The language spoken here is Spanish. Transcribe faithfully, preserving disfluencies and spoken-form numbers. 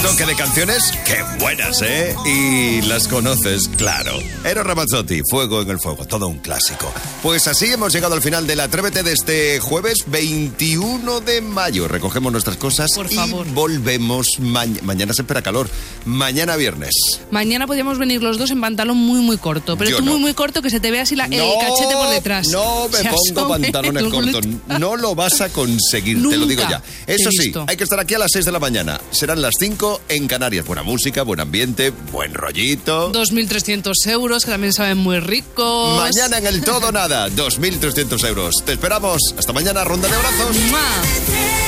toque de canciones, qué buenas, ¿eh? Y las conoces, claro. Eros Ramazzotti, Fuego en el Fuego, todo un clásico. Pues así hemos llegado al final del Atrévete de este jueves veintiuno de mayo. Recogemos nuestras cosas Por y favor. volvemos mañana. Mañana se espera calor. Mañana viernes. Mañana podríamos venir los dos en pantalón muy, muy corto. Pero Yo tú no. muy, muy corto, que se te vea así la, el No, cachete por detrás. No me Se pongo asome pantalones el cortos. glúteo. No lo vas a conseguir, te lo Nunca digo ya. te Eso he sí, visto. hay que estar aquí a las seis de la mañana. Serán las cinco en Canarias. Buena música, buen ambiente, buen rollito. dos mil trescientos euros, que también saben muy ricos. Mañana en el todo nada, dos mil trescientos euros. Te esperamos. Hasta mañana, ronda de abrazos. ¡Mua!